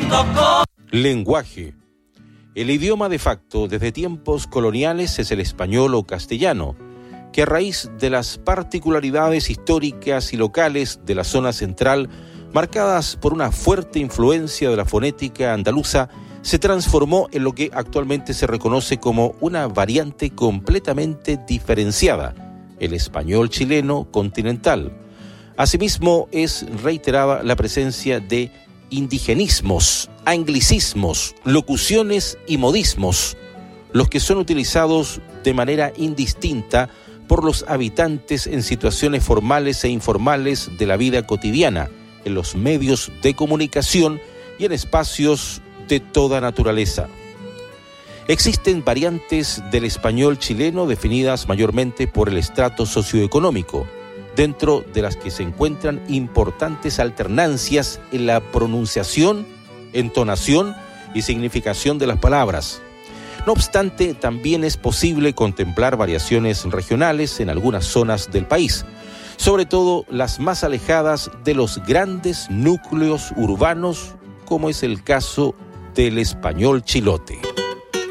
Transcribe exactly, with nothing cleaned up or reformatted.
lindo con... Lenguaje. El idioma de facto desde tiempos coloniales es el español o castellano, que a raíz de las particularidades históricas y locales de la zona central, marcadas por una fuerte influencia de la fonética andaluza, se transformó en lo que actualmente se reconoce como una variante completamente diferenciada, el español chileno continental. Asimismo, es reiterada la presencia de indigenismos, anglicismos, locuciones y modismos, los que son utilizados de manera indistinta por los habitantes en situaciones formales e informales de la vida cotidiana, en los medios de comunicación y en espacios de toda naturaleza. Existen variantes del español chileno definidas mayormente por el estrato socioeconómico, dentro de las que se encuentran importantes alternancias en la pronunciación, entonación y significación de las palabras. No obstante, también es posible contemplar variaciones regionales en algunas zonas del país, sobre todo las más alejadas de los grandes núcleos urbanos, como es el caso del español chilote.